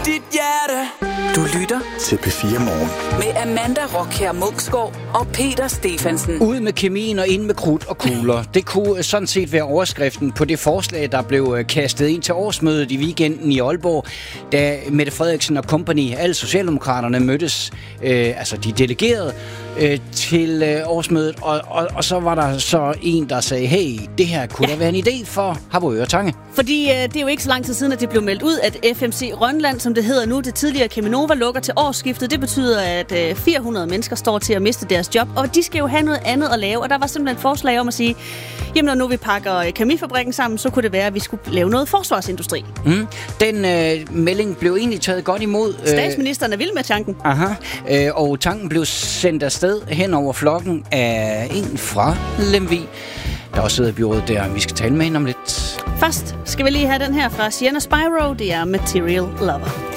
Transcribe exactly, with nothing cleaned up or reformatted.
dit hjerte. Du lytter til P fire Morgen med Amanda Rockher Munksgaard og Peter Stefansen. Ud med kemien og ind med krudt og kugler. Det kunne sådan set være overskriften på det forslag, der blev kastet ind til årsmødet i weekenden i Aalborg, da Mette Frederiksen og company, alle socialdemokraterne, mødtes, øh, altså de delegerede, øh, til øh, årsmødet. Og, og, og så var der så en, der sagde, hey, det her kunne ja. da være en idé for Harboøre Tange. Fordi øh, det er jo ikke så lang tid siden, at det blev meldt ud, at F M C Rønland, som det hedder nu, det tidligere Cheminova, lukker til årsskiftet. Det betyder, at øh, fire hundrede mennesker står til at miste deres job, og de skal jo have noget andet at lave. Og der var simpelthen et forslag om at sige, jamen når nu vi pakker kemifabrikken sammen, så kunne det være, at vi skulle lave noget forsvarsindustri. Mm. Den øh, melding blev egentlig taget godt imod. Statsministeren er vild med tanken. Aha. Øh, og tanken blev sendt afsted hen over flokken af en fra Lemvig, der også sidder i byrådet der. Vi skal tale med hende om lidt. Først skal vi lige have den her fra Sienna Spyro. Det er Material Lover.